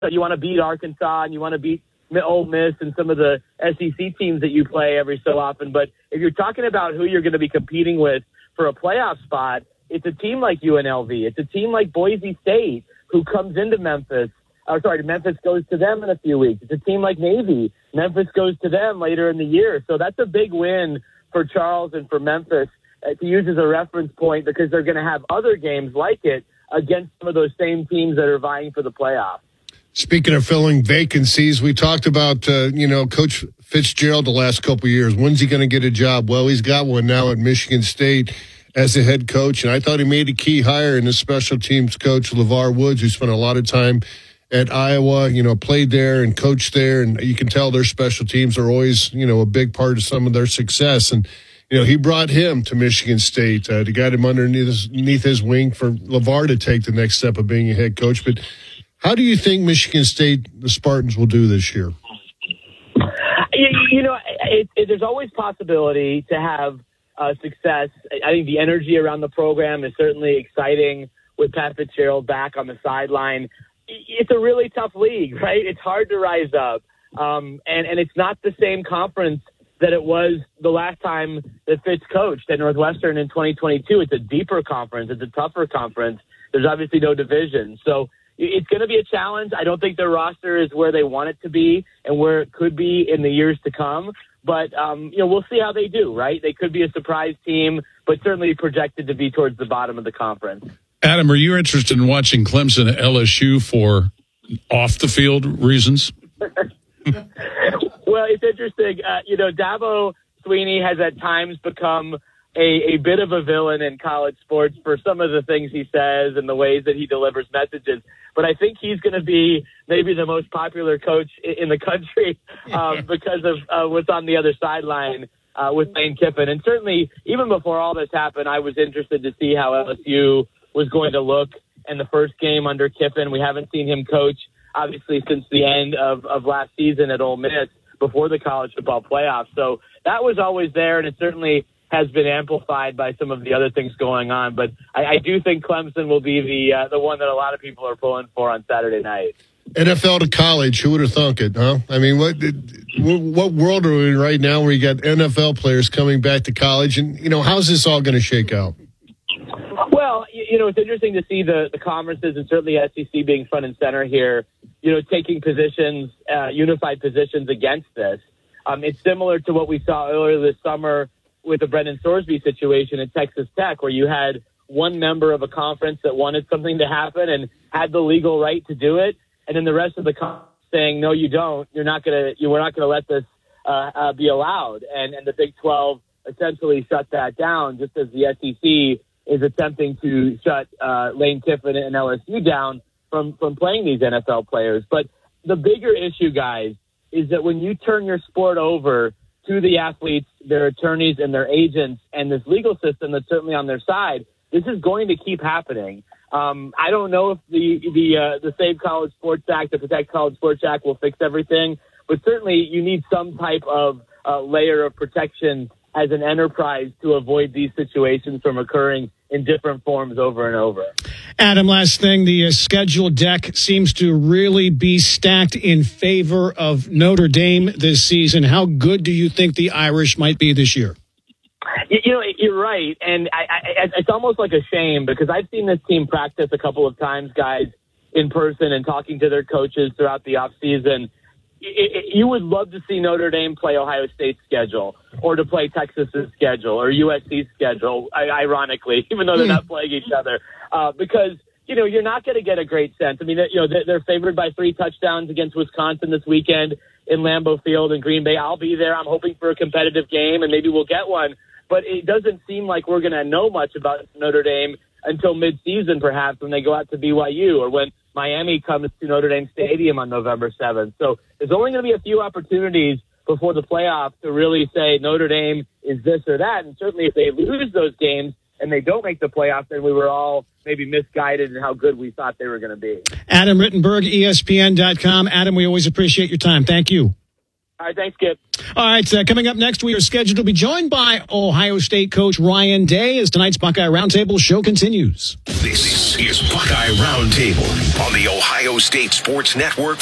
you want to beat Arkansas and you want to beat Ole Miss and some of the SEC teams that you play every so often. But if you're talking about who you're going to be competing with for a playoff spot, it's a team like UNLV. It's a team like Boise State who comes into Memphis. Memphis goes to them in a few weeks. It's a team like Navy. Memphis goes to them later in the year. So that's a big win for Charles and for Memphis to use as a reference point, because they're going to have other games like it against some of those same teams that are vying for the playoffs. Speaking of filling vacancies, we talked about, Coach Fitzgerald the last couple of years. When's he going to get a job? Well, he's got one now at Michigan State as the head coach, and I thought he made a key hire in his special teams coach, LeVar Woods, who spent a lot of time at Iowa, played there and coached there, and you can tell their special teams are always, a big part of some of their success. And, he brought him to Michigan State to get him underneath his wing for LeVar to take the next step of being a head coach. But how do you think Michigan State, the Spartans, will do this year? There's always possibility to have success. I think the energy around the program is certainly exciting with Pat Fitzgerald back on the sideline. It's a really tough league, right? It's hard to rise up. And it's not the same conference that it was the last time that Fitz coached at Northwestern in 2022. It's a deeper conference. It's a tougher conference. There's obviously no division. So it's going to be a challenge. I don't think their roster is where they want it to be and where it could be in the years to come. But, we'll see how they do, right? They could be a surprise team, but certainly projected to be towards the bottom of the conference. Adam, are you interested in watching Clemson at LSU for off-the-field reasons? Well, it's interesting. Dabo Swinney has at times become a bit of a villain in college sports for some of the things he says and the ways that he delivers messages. But I think he's going to be maybe the most popular coach in the country because of what's on the other sideline with Lane Kiffin. And certainly, even before all this happened, I was interested to see how LSU was going to look in the first game under Kiffin. We haven't seen him coach, obviously, since the end of last season at Ole Miss before the college football playoffs. So that was always there, and it certainly has been amplified by some of the other things going on. But I do think Clemson will be the one that a lot of people are pulling for on Saturday night. NFL to college, who would have thunk it, huh? I mean, what world are we in right now where you got NFL players coming back to college? And, how's this all going to shake out? Well, it's interesting to see the conferences and certainly SEC being front and center here, taking positions, unified positions against this. It's similar to what we saw earlier this summer with the Brendan Sorsby situation at Texas Tech, where you had one member of a conference that wanted something to happen and had the legal right to do it, and then the rest of the conference saying, no, you don't. We're not going to let this be allowed. And the Big 12 essentially shut that down, just as the SEC is attempting to shut Lane Kiffin and LSU down from playing these NFL players. But the bigger issue, guys, is that when you turn your sport over to the athletes, their attorneys, and their agents, and this legal system that's certainly on their side, this is going to keep happening. I don't know if the Save College Sports Act, the Protect College Sports Act, will fix everything, but certainly you need some type of layer of protection as an enterprise to avoid these situations from occurring in different forms over and over. Adam, last thing, the schedule deck seems to really be stacked in favor of Notre Dame this season. How good do you think the Irish might be this year? You're right, and it's almost like a shame because I've seen this team practice a couple of times, guys, in person and talking to their coaches throughout the offseason. You would love to see Notre Dame play Ohio State's schedule or to play Texas's schedule or USC's schedule, ironically, even though they're not playing each other, because, you're not going to get a great sense. I mean, they're favored by 3 touchdowns against Wisconsin this weekend in Lambeau Field in Green Bay. I'll be there. I'm hoping for a competitive game, and maybe we'll get one. But it doesn't seem like we're going to know much about Notre Dame until midseason, perhaps, when they go out to BYU or when Miami comes to Notre Dame Stadium on November 7th. So there's only going to be a few opportunities before the playoffs to really say Notre Dame is this or that. And certainly if they lose those games and they don't make the playoffs, then we were all maybe misguided in how good we thought they were going to be. Adam Rittenberg, ESPN.com. Adam, we always appreciate your time. Thank you. All right, thanks, Skip. All right, coming up next, we are scheduled to be joined by Ohio State coach Ryan Day as tonight's Buckeye Roundtable show continues. This is Buckeye Roundtable on the Ohio State Sports Network.